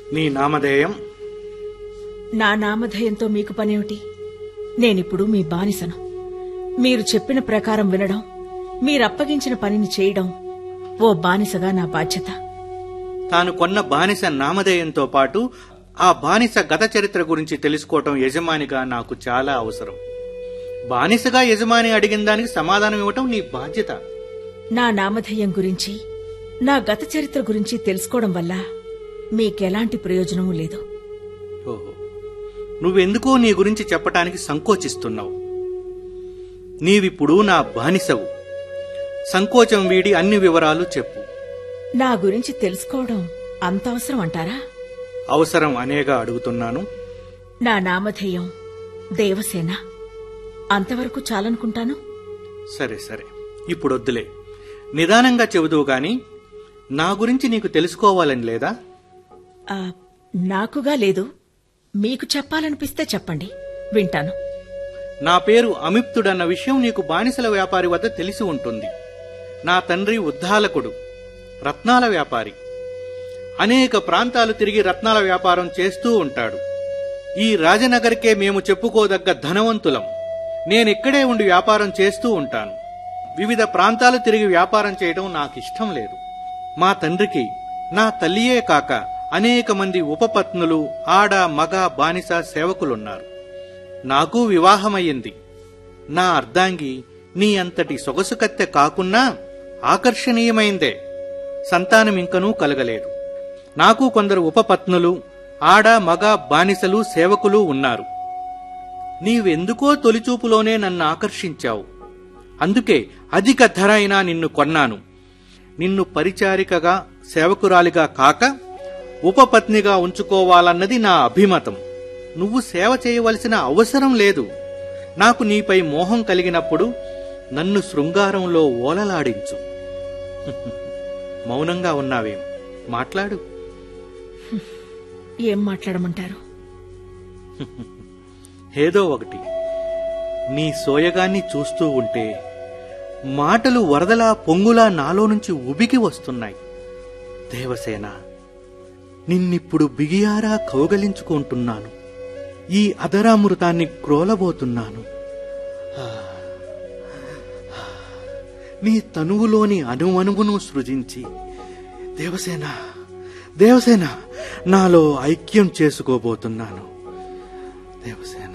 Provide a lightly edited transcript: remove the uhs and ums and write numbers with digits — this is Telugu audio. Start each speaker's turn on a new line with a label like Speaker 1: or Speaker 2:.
Speaker 1: నీ నామధేయం?
Speaker 2: నా నామధేయంతో మీకు పనేమిటి? నేనిప్పుడు మీ బానిసను. మీరు చెప్పిన ప్రకారం వినడం, మీరప్పగించిన పనిని చేయడం ఓ బానిసగా నా బాధ్యత.
Speaker 1: తాను కొన్న బానిస నామధేయంతో పాటు ఆ బానిస గత చరిత్ర గురించి తెలుసుకోవటం యజమానిగా నాకు చాలా అవసరం. బానిసగా యజమాని అడిగిన దానికి సమాధానం ఇవ్వటం నీ బాధ్యత.
Speaker 2: నా నామధేయం గురించి, నా గత చరిత్ర గురించి తెలుసుకోవడం వల్ల మీకెలాంటి ప్రయోజనమూ లేదు.
Speaker 1: ఓహో, నువ్వెందుకో నీ గురించి చెప్పటానికి సంకోచిస్తున్నావు. నీవిప్పుడు నా బానిసవు. సంకోచం వీడి అన్ని వివరాలు చెప్పు.
Speaker 2: నా గురించి తెలుసుకోవడం అంత అవసరం అంటారా?
Speaker 1: అవసరం అనేగా అడుగుతున్నాను.
Speaker 2: నా నామధేయం దేవసేన. అంతవరకు చాలనుకుంటాను.
Speaker 1: సరే సరే, ఇప్పుడొద్దులే. నిదానంగా చెబుదువు గాని నా గురించి నీకు తెలుసుకోవాలని లేదా?
Speaker 2: నాకుగా లేదు. మీకు చెప్పాలనిపిస్తే చెప్పండి, వింటాను.
Speaker 1: నా పేరు అమిప్తుడన్న విషయం నీకు బానిసల వ్యాపారి వద్ద తెలిసి ఉంటుంది. నా తండ్రి ఉద్దాలకుడు, రత్నాల వ్యాపారి. అనేక ప్రాంతాలు తిరిగి రత్నాల వ్యాపారం చేస్తూ ఉంటాడు. ఈ రాజనగర్కే మేము చెప్పుకోదగ్గ ధనవంతులం. నేనిక్కడే ఉండి వ్యాపారం చేస్తూ ఉంటాను. వివిధ ప్రాంతాలు తిరిగి వ్యాపారం చేయడం నాకిష్టం లేదు. మా తండ్రికి నా తల్లియే కాక అనేక మంది ఉపపత్నులు, ఆడ మగ బానిస సేవకులున్నారు. నాకు వివాహమయ్యింది. నా అర్ధాంగి నీ అంతటి సొగసు కత్తె కాకున్నా ఆకర్షణీయమైందే. సంతానమింకనూ కలగలేదు. నాకు కొందరు ఉపపత్నులు, ఆడ మగ బానిసలు సేవకులు ఉన్నారు. నీవెందుకో తొలిచూపులోనే నన్ను ఆకర్షించావు. అందుకే అధిక ధర అయినా నిన్ను కొన్నాను. నిన్ను పరిచారికగా, సేవకురాలిగా కాక ఉపపత్నిగా ఉంచుకోవాలన్నది నా అభిమతం. నువ్వు సేవ చేయవలసిన అవసరం లేదు. నాకు నీపై మోహం కలిగినప్పుడు నన్ను శృంగారంలో ఓలలాడించు. మౌనంగా ఉన్నావేం? మాట్లాడు.
Speaker 2: ఏం మాట్లాడమంటారు?
Speaker 1: ఏదో ఒకటి. నీ సోయగాన్ని చూస్తూ ఉంటే మాటలు వరదలా పొంగులా నాలో నుంచి ఉబికి వస్తున్నాయి. దేవసేన, నిన్నిప్పుడు బిగియారా కౌగలించుకుంటున్నాను. ఈ అధరామృతాన్ని క్రోలబోతున్నాను. నీ తనువులోని అణువణువును సృజించి దేవసేన, దేవసేన, నాలో ఐక్యం చేసుకోబోతున్నాను. దేవసేన.